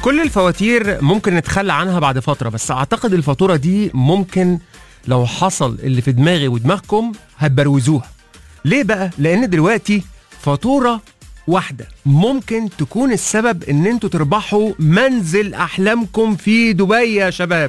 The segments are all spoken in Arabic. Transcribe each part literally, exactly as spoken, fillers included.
كل الفواتير ممكن نتخلى عنها بعد فترة، بس أعتقد الفاتورة دي ممكن لو حصل اللي في دماغي ودماغكم هتبروزوها. ليه بقى؟ لأن دلوقتي فاتورة واحدة ممكن تكون السبب ان انتوا تربحوا منزل أحلامكم في دبي يا شباب.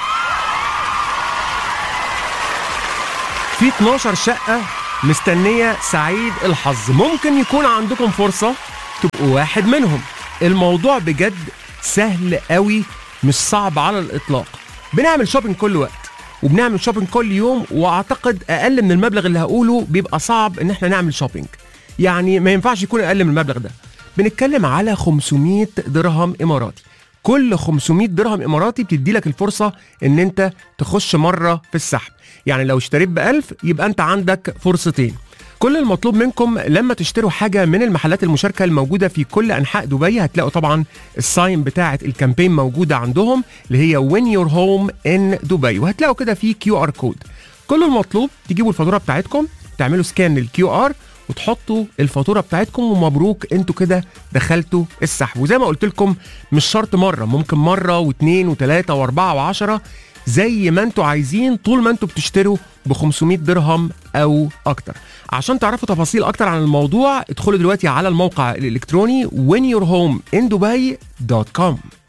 في اتناشر شقة مستنية سعيد الحظ، ممكن يكون عندكم فرصة تبقوا واحد منهم. الموضوع بجد سهل قوي، مش صعب على الإطلاق. بنعمل شوبينج كل وقت وبنعمل شوبينج كل يوم، واعتقد اقل من المبلغ اللي هقوله بيبقى صعب ان احنا نعمل شوبينج، يعني ما ينفعش يكون اقل من المبلغ ده. بنتكلم على خمسمية درهم اماراتي. كل خمسمية درهم اماراتي بتدي لك الفرصه ان انت تخش مره في السحب، يعني لو اشتريت بألف يبقى انت عندك فرصتين. كل المطلوب منكم لما تشتروا حاجة من المحلات المشاركة الموجودة في كل أنحاء دبي، هتلاقوا طبعا الساين بتاعة الكامبين موجودة عندهم اللي هي Win Your Home in دبي، وهتلاقوا كده في كيو ار كود. كل المطلوب تجيبوا الفاتورة بتاعتكم، تعملوا سكان للكيو ار وتحطوا الفاتورة بتاعتكم، ومبروك انتوا كده دخلتوا السحب. وزي ما قلت لكم مش شرط مرة، ممكن مرة واثنين وثلاثة واربعة وعشرة زي ما انتوا عايزين، طول ما انتوا بتشتروا ب خمسمية درهم او اكتر. عشان تعرفوا تفاصيل اكتر عن الموضوع ادخلوا دلوقتي على الموقع الالكتروني win your home in dubai دوت كوم.